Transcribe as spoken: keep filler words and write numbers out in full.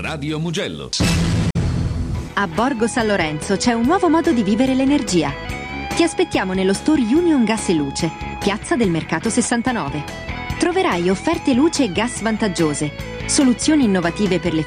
Radio Mugello. A Borgo San Lorenzo c'è un nuovo modo di vivere l'energia. Ti aspettiamo nello store Union Gas e Luce, Piazza del Mercato sessantanove. Troverai offerte luce e gas vantaggiose, soluzioni innovative per le